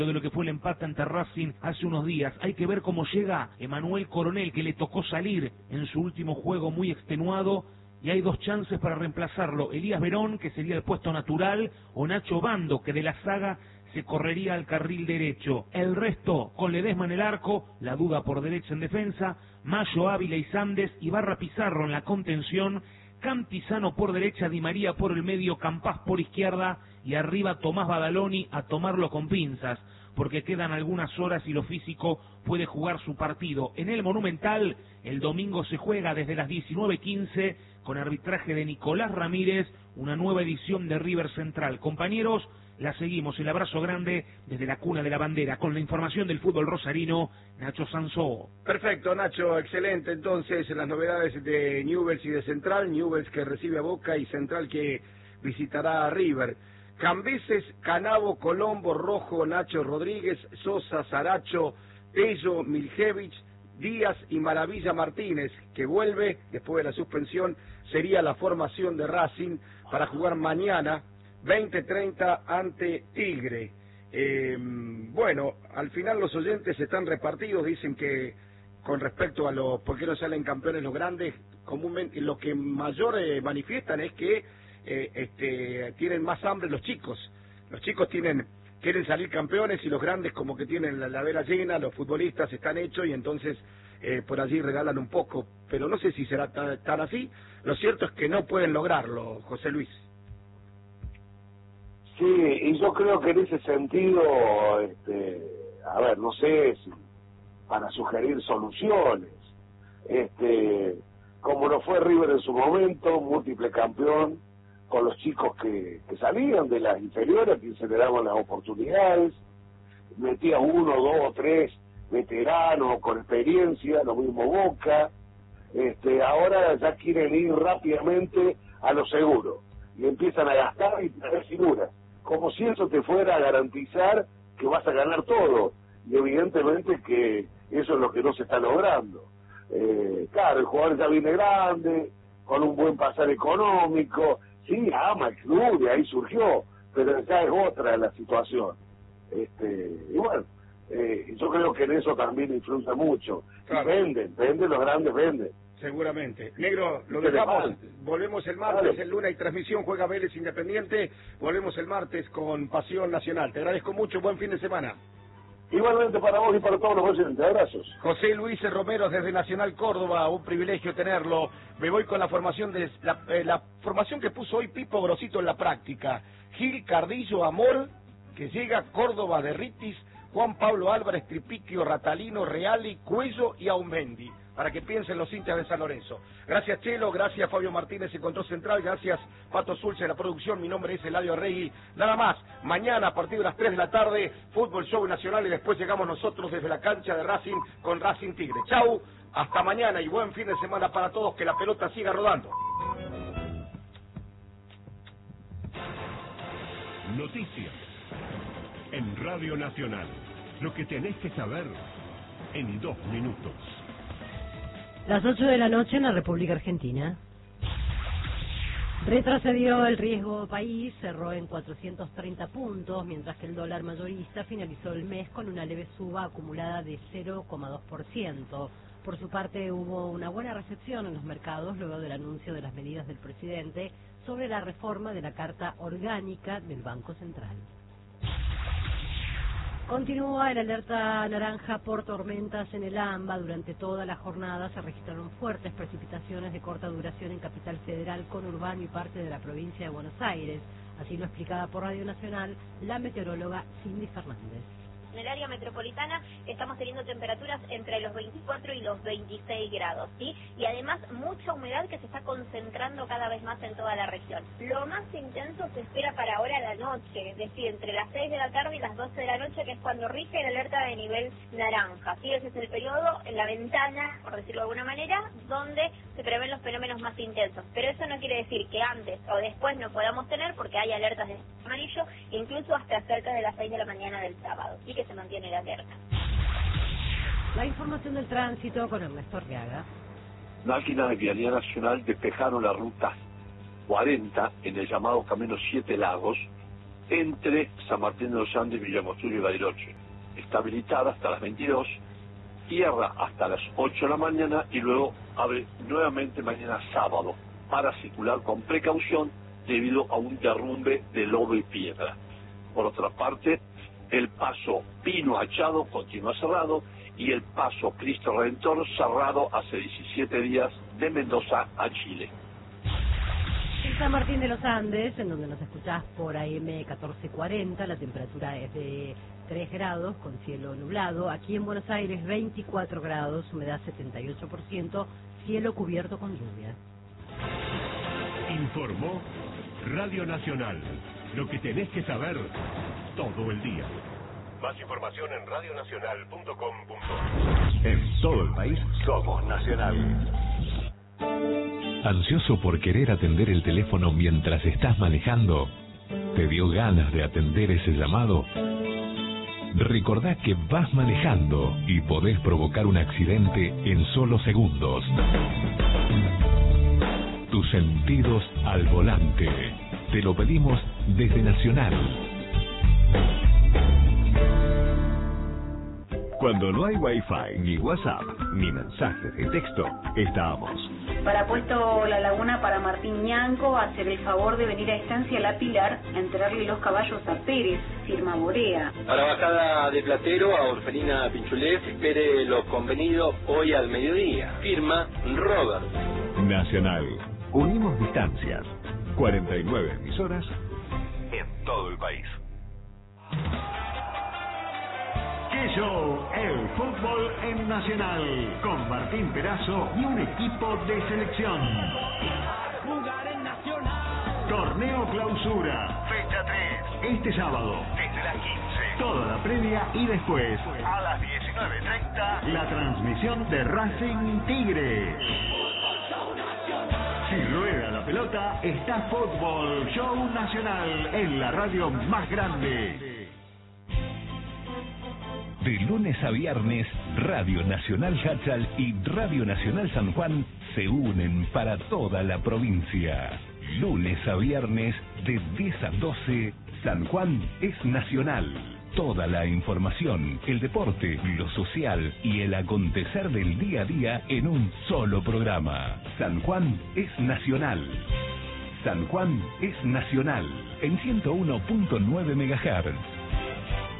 de lo que fue el empate ante Racing hace unos días. Hay que ver cómo llega Emanuel Coronel, que le tocó salir en su último juego muy extenuado, y hay dos chances para reemplazarlo: Elías Verón, que sería el puesto natural, o Nacho Bando, que de la saga se correría al carril derecho. El resto, con Ledesma en el arco, la duda por derecha en defensa, Mayo, Ávila y Sandes, Ibarra, Pizarro en la contención, Cantizano por derecha, Di María por el medio, Campás por izquierda, y arriba Tomás Badaloni a tomarlo con pinzas, porque quedan algunas horas y lo físico puede jugar su partido. En el Monumental, el domingo se juega desde las 19:15, con arbitraje de Nicolás Ramírez, una nueva edición de River Central. Compañeros, la seguimos, el abrazo grande desde la cuna de la bandera, con la información del fútbol rosarino, Nacho Sansó. Perfecto, Nacho, excelente. Entonces, las novedades de Newell's y de Central, Newell's que recibe a Boca y Central que visitará a River. Cambeses, Canavo, Colombo, Rojo, Nacho Rodríguez, Sosa, Saracho, Pello, Miljevich, Díaz y Maravilla Martínez, que vuelve después de la suspensión. Sería la formación de Racing para jugar mañana 20:30 ante Tigre. Bueno, al final los oyentes están repartidos, dicen que con respecto a los por qué no salen campeones los grandes, comúnmente lo que mayor manifiestan es que tienen más hambre los chicos. Los chicos quieren salir campeones, y los grandes como que tienen la heladera llena, los futbolistas están hechos y entonces por allí regalan un poco, pero no sé si será tan así. Lo cierto es que no pueden lograrlo, José Luis. Sí, y yo creo que en ese sentido, a ver, no sé si para sugerir soluciones, como lo fue River en su momento, múltiple campeón, con los chicos que salían de las inferiores, que se le daban las oportunidades, metía uno, dos, tres veteranos con experiencia, lo mismo Boca, ahora ya quieren ir rápidamente a lo seguro, y empiezan a gastar y tener figuras, como si eso te fuera a garantizar que vas a ganar todo, y evidentemente que eso es lo que no se está logrando. Claro, el jugador ya viene grande, con un buen pasar económico, sí, ama el club, y ahí surgió, pero ya es otra la situación. Y bueno, yo creo que en eso también influye mucho. Claro. Venden, los grandes venden. Seguramente. Negro, lo dejamos, volvemos el martes, claro. El lunes hay transmisión, juega Vélez Independiente, volvemos el martes con Pasión Nacional. Te agradezco mucho, buen fin de semana. Igualmente para vos y para todos los oyentes, abrazos. José Luis Romero desde Nacional Córdoba, un privilegio tenerlo. Me voy con la formación de la formación que puso hoy Pipo Grosito en la práctica. Gil, Cardillo, Amor, que llega, Córdoba, Derritis, Juan Pablo Álvarez, Tripiquio, Ratalino, Reali, Cuello y Aumendi, para que piensen los hinchas de San Lorenzo. Gracias Chelo, gracias Fabio Martínez en Control Central, gracias Pato Zulce en la producción, mi nombre es Eladio Arregui. Nada más, mañana a partir de las 3 de la tarde, Fútbol Show Nacional, y después llegamos nosotros desde la cancha de Racing con Racing Tigre. Chau, hasta mañana y buen fin de semana para todos, que la pelota siga rodando. Noticias en Radio Nacional. Lo que tenés que saber en 2 minutos. Las 8 de la noche en la República Argentina. Retrocedió el riesgo país, cerró en 430 puntos, mientras que el dólar mayorista finalizó el mes con una leve suba acumulada de 0,2%. Por su parte, hubo una buena recepción en los mercados luego del anuncio de las medidas del presidente sobre la reforma de la Carta Orgánica del Banco Central. Continúa el alerta naranja por tormentas en el AMBA. Durante toda la jornada se registraron fuertes precipitaciones de corta duración en Capital Federal, conurbano y parte de la provincia de Buenos Aires. Así lo explicaba por Radio Nacional la meteoróloga Cindy Fernández. En el área metropolitana estamos teniendo temperaturas entre los 24 y los 26 grados, ¿sí? Y además mucha humedad que se está concentrando cada vez más en toda la región. Lo más intenso se espera para ahora a la noche, es decir, entre las 6 de la tarde y las 12 de la noche, que es cuando rige el alerta de nivel naranja, ¿sí? Ese es el periodo, en la ventana, por decirlo de alguna manera, donde se prevén los fenómenos más intensos. Pero eso no quiere decir que antes o después no podamos tener, porque hay alertas de amarillo, incluso hasta cerca de las 6 de la mañana del sábado, ¿sí? Que se mantiene la alerta. La información del tránsito con Ernesto Arriaga. Máquinas de Vialidad Nacional despejaron la ruta 40 en el llamado Camino Siete Lagos, entre San Martín de los Andes, Villangostura y Bariloche. Está habilitada hasta las 22, cierra hasta las 8 de la mañana y luego abre nuevamente mañana sábado para circular con precaución debido a un derrumbe de lodo y piedra. Por otra parte, el paso Pino Achado continúa cerrado y el paso Cristo Redentor cerrado hace 17 días de Mendoza a Chile. En San Martín de los Andes, en donde nos escuchás por AM 1440, la temperatura es de 3 grados con cielo nublado. Aquí en Buenos Aires 24 grados, humedad 78%, cielo cubierto con lluvia. Informó Radio Nacional. Lo que tenés que saber todo el día. Más información en radionacional.com.ar. En todo el país somos Nacional. ¿Ansioso por querer atender el teléfono mientras estás manejando? ¿Te dio ganas de atender ese llamado? Recordá que vas manejando y podés provocar un accidente en solo segundos. Tus sentidos al volante. Te lo pedimos desde Nacional. Cuando no hay Wi-Fi, ni WhatsApp, ni mensajes de texto, estamos. Para Puesto La Laguna, para Martín Ñanco, hacer el favor de venir a Estancia La Pilar a entregarle los caballos a Pérez, firma Borea. Para Bajada de Platero, a Orfelina Pinchulés, espere lo convenido hoy al mediodía, firma Robert. Nacional. Unimos distancias. 49 emisoras en todo el país. ¡Qué show! El fútbol en Nacional, con Martín Perazo y un equipo de selección. Jugar en Nacional. Torneo Clausura, fecha 3, este sábado, desde las 15. Toda la previa y después, a las 19:30, la transmisión de Racing Tigre. Si rueda la pelota, está Fútbol Show Nacional en la radio más grande. De lunes a viernes, Radio Nacional Hachal y Radio Nacional San Juan se unen para toda la provincia. Lunes a viernes, de 10 a 12, San Juan es Nacional. Toda la información, el deporte, lo social y el acontecer del día a día en un solo programa. San Juan es Nacional. San Juan es Nacional, en 101.9 MHz.